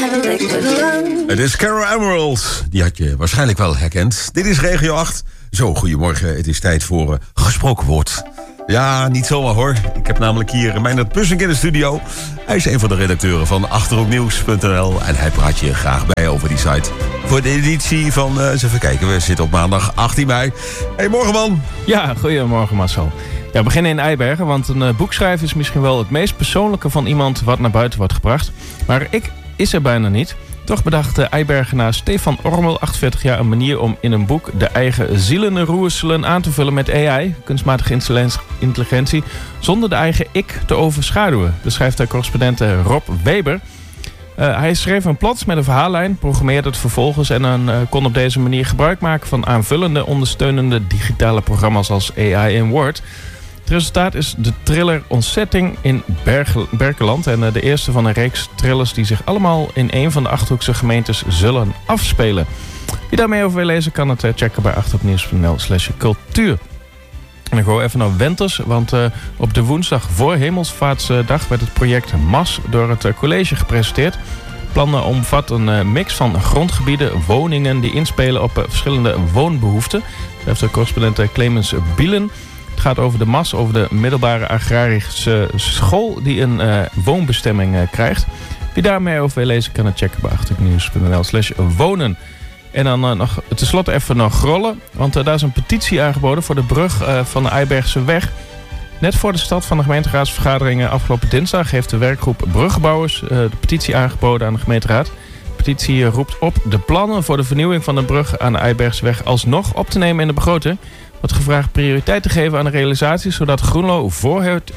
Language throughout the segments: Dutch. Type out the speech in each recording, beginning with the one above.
Het is Carol Emerald. Die had je waarschijnlijk wel herkend. Dit is Regio 8. Zo, goedemorgen. Het is tijd voor Gesproken Woord. Ja, niet zomaar hoor. Ik heb namelijk hier Meindert Pussink in de studio. Hij is een van de redacteuren van achterhoeknieuws.nl. En hij praat je graag bij over die site. Voor de editie van, eens even kijken, we zitten op maandag 18 mei. Hey, morgen man. Ja, goedemorgen Marcel. Ja, we beginnen in Eibergen, want een boek schrijven is misschien wel het meest persoonlijke van iemand wat naar buiten wordt gebracht. Maar ik is er bijna niet. Toch bedacht de Eibergenaar Stefan Ormel, 48 jaar, een manier om in een boek de eigen zielenroerselen aan te vullen met AI, kunstmatige intelligentie, zonder de eigen ik te overschaduwen, beschrijft de correspondent Rob Weber. Hij schreef een plots met een verhaallijn, programmeerde het vervolgens en kon op deze manier gebruik maken van aanvullende, ondersteunende digitale programma's als AI en Word. Het resultaat is de thriller Ontzetting in Berkeland. En de eerste van een reeks thrillers die zich allemaal in een van de Achterhoekse gemeentes zullen afspelen. Wie daarmee over wil lezen kan het checken bij achterhoeknieuws.nl/cultuur. En dan gaan we even naar Wenters, want op de woensdag voor Hemelsvaartsdag werd het project MAS door het college gepresenteerd. Plannen omvatten een mix van grondgebieden, woningen die inspelen op verschillende woonbehoeften. Schrijft de correspondent Clemens Bielen. Het gaat over de MAS, over de middelbare agrarische school die een woonbestemming krijgt. Wie daarmee over wil lezen kan het checken bij achterhoeknieuws.nl/wonen. En dan nog tenslotte even naar Grolle, want daar is een petitie aangeboden voor de brug van de Eibergse weg. Net voor de start van de gemeenteraadsvergaderingen afgelopen dinsdag heeft de werkgroep Bruggebouwers de petitie aangeboden aan de gemeenteraad. De petitie roept op de plannen voor de vernieuwing van de brug aan de Eibergseweg alsnog op te nemen in de begroting. Wordt gevraagd prioriteit te geven aan de realisatie, zodat Groenlo voor het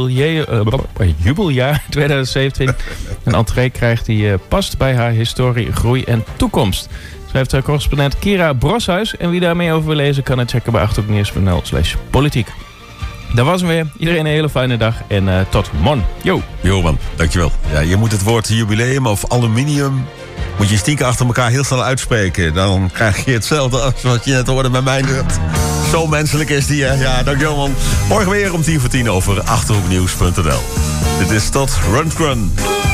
jubeljaar 2017 een entree krijgt die past bij haar historie, groei en toekomst. Schrijft de correspondent Kira Broshuis. En wie daar meer over wil lezen kan het checken bij achterhoeknieuws.nl/politiek. Dat was hem weer. Iedereen een hele fijne dag en tot morgen. Yo man, dankjewel. Ja, je moet het woord jubileum of aluminium moet je stiekem achter elkaar heel snel uitspreken. Dan krijg je hetzelfde als wat je net hoorde bij mij. Zo menselijk is die, hè? Ja, dankjewel man. Morgen weer om 10:10 over achterhoeknieuws.nl. Dit is tot Run.